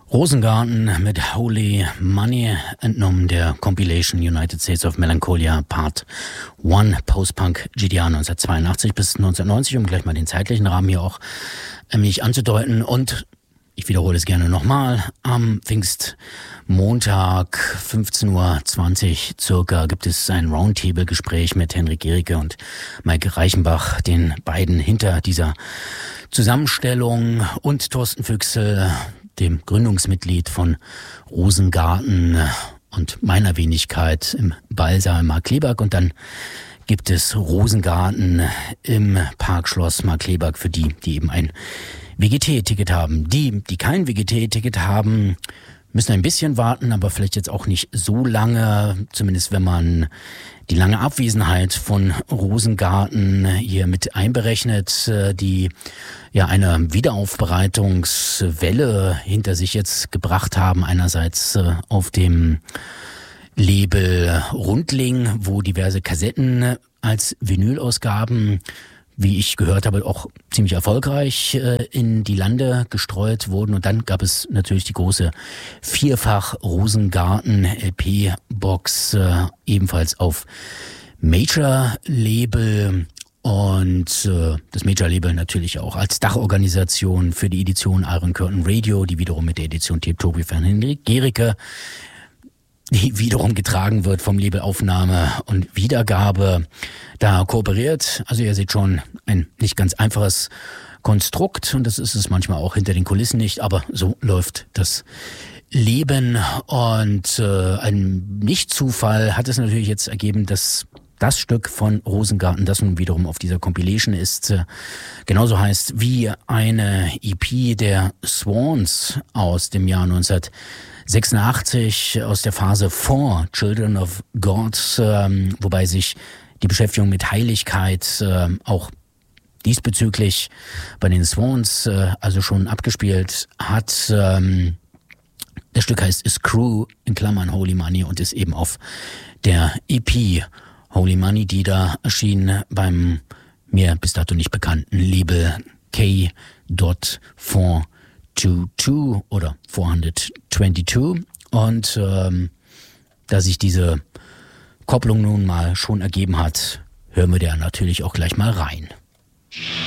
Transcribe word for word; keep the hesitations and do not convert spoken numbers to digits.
Rosengarten mit Holy Money, entnommen der Compilation United States of Melancholia Part eins, Post-Punk G D R neunzehnhundertzweiundachtzig bis neunzehnhundertneunzig, um gleich mal den zeitlichen Rahmen hier auch ein wenig anzudeuten. Und ich wiederhole es gerne nochmal, am Pfingstmontag fünfzehn Uhr zwanzig circa gibt es ein Roundtable-Gespräch mit Henrik Gericke und Maike Reichenbach, den beiden hinter dieser Zusammenstellung, und Thorsten Füchsel, dem Gründungsmitglied von Rosengarten, und meiner Wenigkeit im Ballsaal Markkleeberg. Und dann gibt es Rosengarten im Parkschloss Markkleeberg für die, die eben ein W G T-Ticket haben. Die, die kein W G T-Ticket haben, müssen ein bisschen warten, aber vielleicht jetzt auch nicht so lange, zumindest wenn man die lange Abwesenheit von Rosengarten hier mit einberechnet, die ja eine Wiederaufbereitungswelle hinter sich jetzt gebracht haben. Einerseits auf dem Label Rundling, wo diverse Kassetten als Vinylausgaben, wie ich gehört habe, auch ziemlich erfolgreich äh, in die Lande gestreut wurden. Und dann gab es natürlich die große Vierfach-Rosengarten-L P-Box, äh, ebenfalls auf Major-Label. Und äh, das Major-Label natürlich auch als Dachorganisation für die Edition Iron Curtain Radio, die wiederum mit der Edition Tape Tobi von Henrik Gericke, die wiederum getragen wird vom Label Aufnahme und Wiedergabe, da kooperiert. Also ihr seht schon, ein nicht ganz einfaches Konstrukt, und das ist es manchmal auch hinter den Kulissen nicht, aber so läuft das Leben. Und äh, ein Nicht-Zufall hat es natürlich jetzt ergeben, dass das Stück von Rosengarten, das nun wiederum auf dieser Compilation ist, äh, genauso heißt wie eine E P der Swans aus dem Jahr neunzehnhundertsechsundachtzig, aus der Phase vor Children of God, ähm, wobei sich die Beschäftigung mit Heiligkeit äh, auch diesbezüglich bei den Swans äh, also schon abgespielt hat. Ähm, das Stück heißt Screw, in Klammern Holy Money, und ist eben auf der E P Holy Money, die da erschien beim mir bis dato nicht bekannten Label K vierhundertzweiundzwanzig oder vierhundertzweiundzwanzig. Und ähm, da sich diese Kopplung nun mal schon ergeben hat, hören wir da natürlich auch gleich mal rein.